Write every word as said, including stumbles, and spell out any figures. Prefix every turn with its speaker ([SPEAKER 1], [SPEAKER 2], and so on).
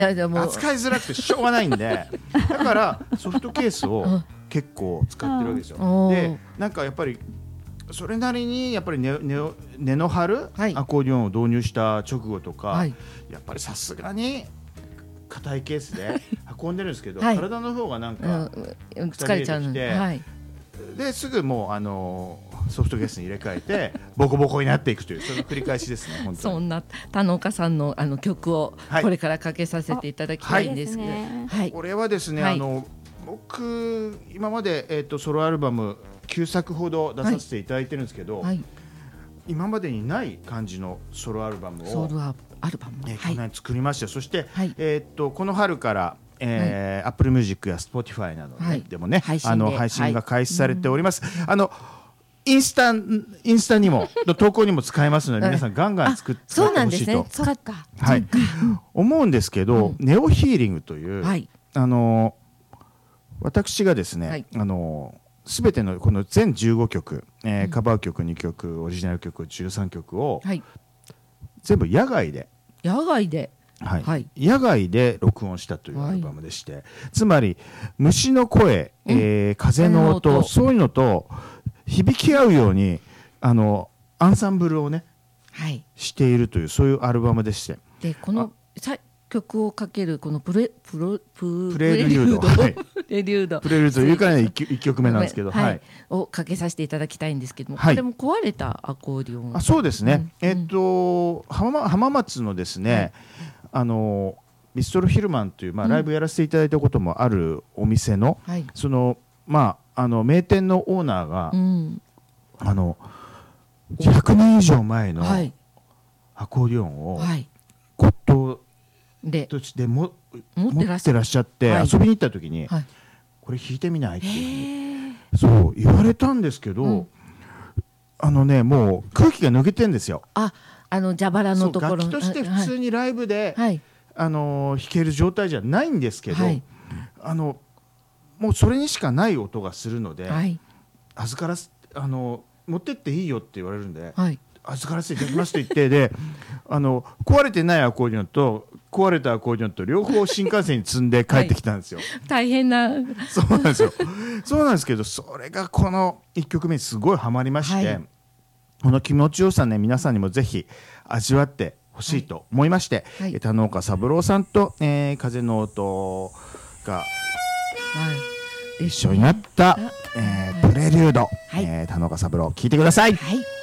[SPEAKER 1] やでも
[SPEAKER 2] 扱いづらくてしょうがないんでだからソフトケースを結構使ってるわけですよ。でなんかやっぱりそれなりにやっぱり根根根の張るアコーディオンを導入した直後とか、はい、やっぱりさすがに硬いケースで運んでるんですけど、はい、体の方がなんか
[SPEAKER 1] 疲れちゃうので、はい、
[SPEAKER 2] ですぐもうあのソフトケースに入れ替えてボコボコになっていくというその繰り返しですね。本当に
[SPEAKER 1] そんな田野岡さんのあの曲をこれからかけさせていただきたいんですけど、はい
[SPEAKER 2] はい、これはですね、はい、あの僕今まで、えーと、ソロアルバムきゅうさくほど出させていただいてるんですけど、はいはい、今までにない感じのソロアルバムを
[SPEAKER 1] ソロアルバム、
[SPEAKER 2] えー、去年作りました、はい、そして、はい、えーと、この春からえーはい、Apple Music や Spotify など、ねはい、でもね配信, あの配信が開始されております、はい、あのインスタインスタにも投稿にも使えますので皆さんガンガン作ってほしいと、はい、思うんですけど、うん、ネオヒーリングという、はい、あの私がですね、はい、あの全てのこの全じゅうごきょく、えー、カバー曲にきょくオリジナル曲じゅうさんきょくを、はい、全部野外で
[SPEAKER 1] 野外で
[SPEAKER 2] はいはい、野外で録音したというアルバムでして、はい、つまり虫の声、えー、風の音、そういうのと響き合うようにあのアンサンブルをね、はい、しているというそういうアルバムでして、
[SPEAKER 1] でこの曲をかけるこのプレプロプ
[SPEAKER 2] プレリュード、はい、
[SPEAKER 1] プレリュード
[SPEAKER 2] プレリュードいうからねいっきょくめなんですけど、
[SPEAKER 1] はい
[SPEAKER 2] はい、
[SPEAKER 1] をかけさせていただきたいんですけども、はい、これも壊れたアコーディオン、
[SPEAKER 2] あそうですね、うん、えっと浜, 浜松のですね、はい、あのビストロヒルマンという、まあ、ライブやらせていただいたこともあるお店の、うん、そのまああの名店のオーナーが、うん、あのひゃくねん以上前のアコーディオンを骨董としても持ってらっしゃって遊びに行った時に、はい、これ弾いてみないっていうそう言われたんですけど、うん、あのねもう空気が抜けてんですよ。
[SPEAKER 1] ああの蛇腹のところ
[SPEAKER 2] 楽器として普通にライブで、はい、あの弾ける状態じゃないんですけど、はい、あのもうそれにしかない音がするので、はい、預からすあの持ってっていいよって言われるんで、はい、預からせていただきますと言ってであの壊れてないアコーディオンと壊れたアコーディオンと両方新幹線に積んで帰ってきたんですよ、はい、
[SPEAKER 1] 大変な
[SPEAKER 2] そうなんですよそうなんですけどそれがこのいっきょくめにすごいハマりまして、はい、この気持ちよさね皆さんにもぜひ味わってほしいと思いまして、はい、田野岡三郎さんと、えー、風の音が、はい、一緒になった、えー、プレリュード、はい、えー、田野岡三郎聴いてください。はい。